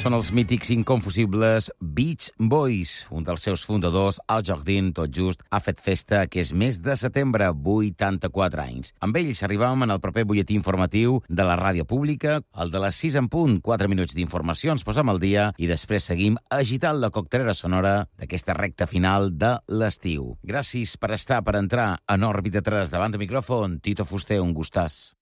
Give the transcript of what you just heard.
Són els mítics inconfusibles Beach Boys. Un dels seus fundadors, Al Jardine, tot just, ha fet festa aquest mes de setembre, 84 anys. Amb ells arribàvem en el proper butlletí informatiu de la ràdio pública, el de les 6 en punt, 4 minuts d'informació, ens posem al dia i després seguim agitant la coctelera sonora d'aquesta recta final de l'estiu. Gràcies per estar, per entrar en Òrbita 3 davant de micròfon. Tito Fuster, un gustàs.